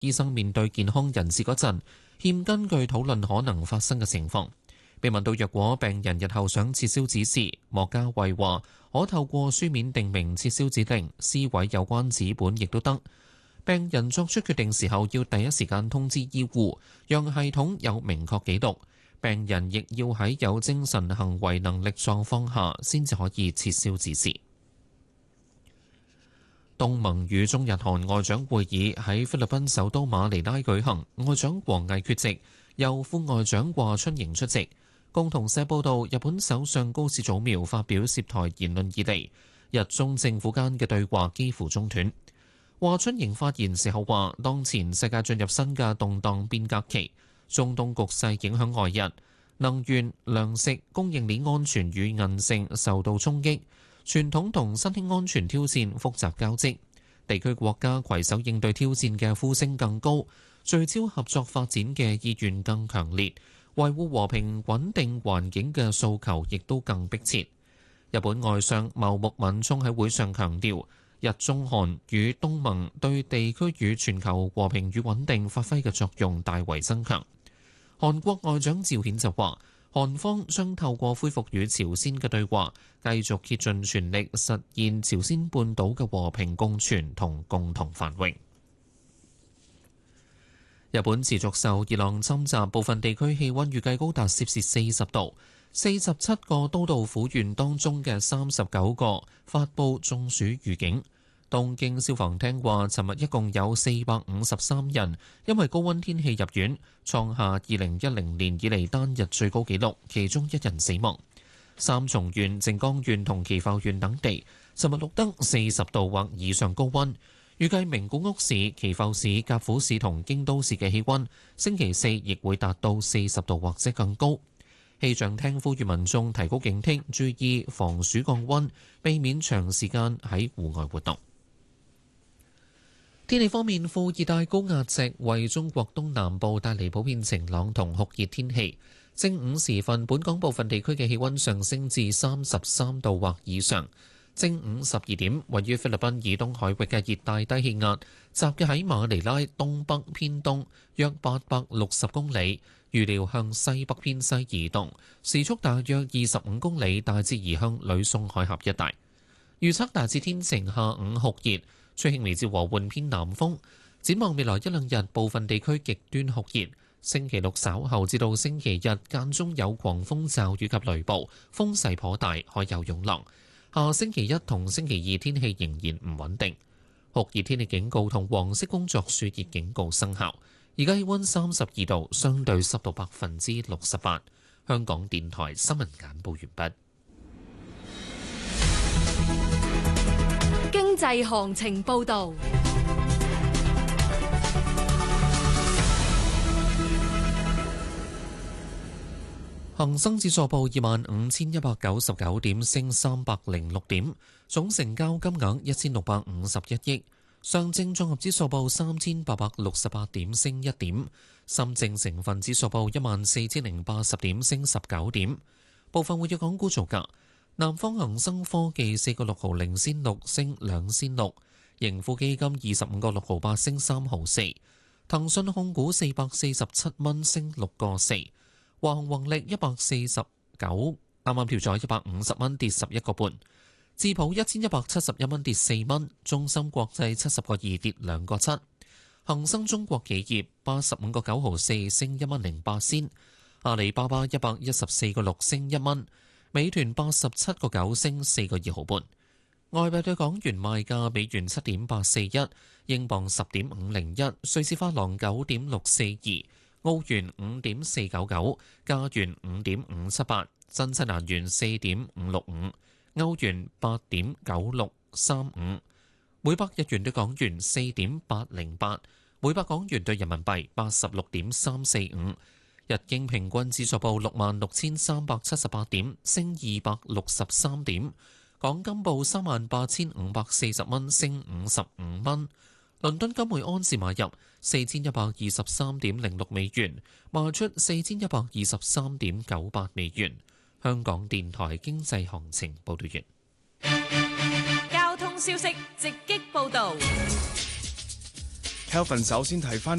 醫生面對健康人士嗰陣，欠根據討論可能發生嘅情況。被問到若果病人日後想撤銷指示，莫家衛話可透過書面訂明撤銷指令，撕毀有關紙本亦都得。病人作出決定時候要第一時間通知醫護，讓系統有明確記錄。病人亦要喺有精神行為能力狀況下，先至可以撤銷指示。東盟與中日韓外長會議喺菲律賓首都馬尼拉舉行，外長王毅缺席，由副外長華春瑩出席。共同社報道，日本首相高市早苗發表涉台言論以嚟，日中政府間嘅對話幾乎中斷。華春瑩發言時候話，當前世界進入新嘅動盪變革期，中東局勢影響外日，能源、糧食供應鏈安全與韌性受到衝擊，傳統同新興安全挑戰複雜交織，地區國家攜手應對挑戰嘅呼聲更高，聚焦合作發展嘅意願更強烈，維護和平穩定環境嘅訴求亦都更迫切。日本外相茂木敏充喺會上強調，日中韓與東盟對地區與全球和平與穩定發揮嘅作用大為增強。韓國外長趙顯就話，韓方將透過恢復與朝鮮嘅對話，繼續竭盡全力實現朝鮮半島嘅和平共存同共同繁榮。日本持續受熱浪侵襲，部分地區氣溫預計高達攝氏40度，47個都道府縣當中嘅39個發布中暑預警。東京消防廳話，尋日一共有453人因為高溫天氣入院，創下2010年以嚟單日最高紀錄，其中1人死亡。三重縣、靜岡縣同岐阜縣等地尋日錄得40度或以上高溫。預計名古屋市、岐阜市、甲府市同京都市嘅氣溫星期四亦會達到40度或者更高。氣象廳呼籲民眾提高警惕，注意防暑降溫，避免長時間喺戶外活動。天氣方面，副熱帶高壓脊為中國東南部帶嚟普遍晴朗同酷熱天氣。正午時分，本港部分地區嘅氣溫上升至33度或以上。正午12點，位於菲律賓以東海域嘅熱帶低氣壓，集結喺馬尼拉東北偏東約860公里，預料向西北偏西移動，時速大約25公里，大致移向呂宋海峽一帶。預測大致天晴，下午酷熱，吹輕微至和緩偏南風。展望未來一兩日，部分地區極端酷熱。星期六稍後至到星期日間中有狂風驟雨及雷暴，風勢頗大，海有湧浪。下星期一同星期二天氣仍然唔穩定，酷熱天氣警告同黃色工作暑熱警告生效。而家氣溫32度，相對濕度68%。香港電台新聞簡報完畢。 經濟行情報導。 恒生指數報25,199點，升306點，總成交金額1651億。上證綜合指數報3,868點，升1點。深證成分指數報14,080點，升19點。部分活躍港股造價：南方恒生科技4個6毫0仙6，升2仙6；盈富基金25個6毫8，升3毫4；騰訊控股447蚊，升6個4。華虹宏力149，啱啱跳咗150蚊，跌11個半。智普1171蚊，跌4蚊。中芯國際70個2，跌2個7。恒生中國企業85個9毫4，升1蚊08仙。阿里巴巴114個6，升1蚊。美團87個9，升4個2毫半。外幣對港元賣價：美元7.841，英鎊10.501，瑞士法郎9.642。澳元5.499，加元5.578，新西蘭元4.565，歐元8.9635，每百日元對港元4.808，每百港元對人民幣86.345。日經平均指數報66,378點，升263點。港金報38,540蚊，升55蚊。倫敦金每安士買入4123.06美元，賣出4123.98美元。香港電台經濟行情報道完。 交通消息直擊報導。 Kelvin 首先提翻